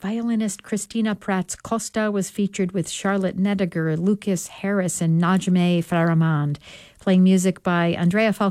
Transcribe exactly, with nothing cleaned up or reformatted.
violinist Christina Prats Costa was featured with Charlotte Nediger, Lucas Harris, and Najmeh Faramand, playing music by Andrea Falcone